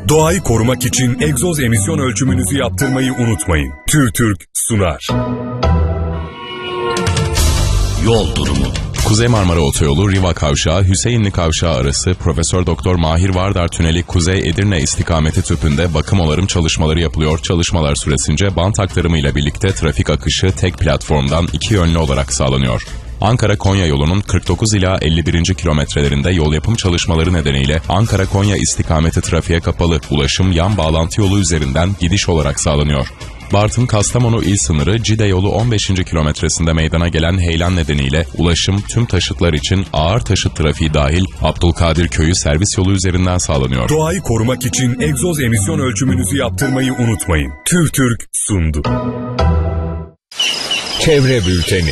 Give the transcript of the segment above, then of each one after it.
Doğayı korumak için egzoz emisyon ölçümünüzü yaptırmayı unutmayın. TÜRTÜRK sunar. Yol durumu. Kuzey Marmara Otoyolu Riva Kavşağı Hüseyinli Kavşağı arası Profesör Doktor Mahir Vardar Tüneli Kuzey Edirne istikameti tüpünde bakım onarım çalışmaları yapılıyor. Çalışmalar süresince bant aktarımı ile birlikte trafik akışı tek platformdan iki yönlü olarak sağlanıyor. Ankara-Konya yolunun 49 ila 51. kilometrelerinde yol yapım çalışmaları nedeniyle Ankara-Konya istikameti trafiğe kapalı, ulaşım yan bağlantı yolu üzerinden gidiş olarak sağlanıyor. Bartın-Kastamonu il sınırı Cide yolu 15. kilometresinde meydana gelen heyelan nedeniyle ulaşım tüm taşıtlar için ağır taşıt trafiği dahil Abdülkadir Köyü servis yolu üzerinden sağlanıyor. Doğayı korumak için egzoz emisyon ölçümünüzü yaptırmayı unutmayın. TÜRTÜRK sundu. Çevre Bülteni.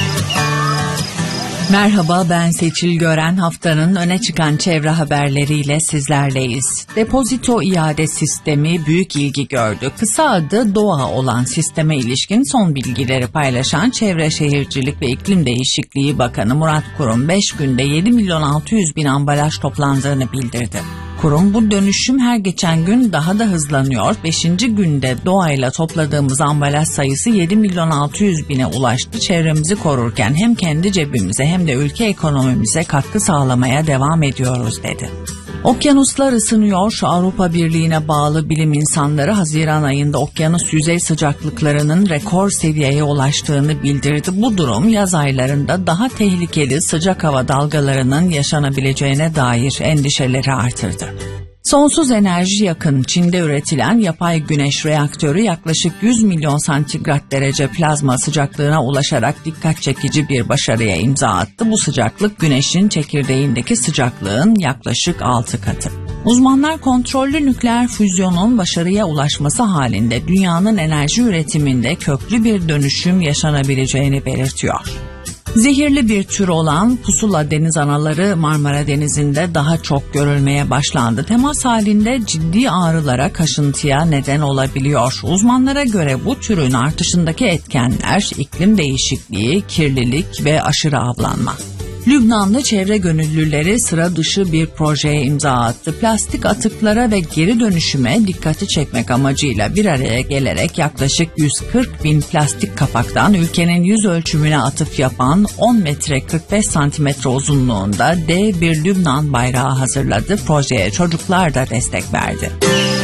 Merhaba, ben Seçil Gören. Haftanın öne çıkan çevre haberleriyle sizlerleyiz. Depozito iade sistemi büyük ilgi gördü. Kısa adı DOA olan sisteme ilişkin son bilgileri paylaşan Çevre Şehircilik ve İklim Değişikliği Bakanı Murat Kurum 5 günde 7.600.000 ambalaj toplandığını bildirdi. Kurum, bu dönüşüm her geçen gün daha da hızlanıyor. 5. günde doğayla topladığımız ambalaj sayısı 7.600.000'e ulaştı. Çevremizi korurken hem kendi cebimize hem de ülke ekonomimize katkı sağlamaya devam ediyoruz dedi. Okyanuslar ısınıyor. Avrupa Birliği'ne bağlı bilim insanları Haziran ayında okyanus yüzey sıcaklıklarının rekor seviyeye ulaştığını bildirdi. Bu durum yaz aylarında daha tehlikeli sıcak hava dalgalarının yaşanabileceğine dair endişeleri artırdı. Sonsuz enerji yakın Çin'de üretilen yapay güneş reaktörü yaklaşık 100 milyon santigrat derece plazma sıcaklığına ulaşarak dikkat çekici bir başarıya imza attı. Bu sıcaklık güneşin çekirdeğindeki sıcaklığın yaklaşık 6 katı. Uzmanlar kontrollü nükleer füzyonun başarıya ulaşması halinde dünyanın enerji üretiminde köklü bir dönüşüm yaşanabileceğini belirtiyor. Zehirli bir tür olan pusula deniz anaları Marmara Denizi'nde daha çok görülmeye başlandı. Temas halinde ciddi ağrılara, kaşıntıya neden olabiliyor. Uzmanlara göre bu türün artışındaki etkenler iklim değişikliği, kirlilik ve aşırı avlanma. Lübnanlı çevre gönüllüleri sıra dışı bir projeye imza attı. Plastik atıklara ve geri dönüşüme dikkati çekmek amacıyla bir araya gelerek yaklaşık 140.000 plastik kapaktan ülkenin yüz ölçümüne atıf yapan 10 metre 45 santimetre uzunluğunda dev bir Lübnan bayrağı hazırladı. Projeye çocuklar da destek verdi.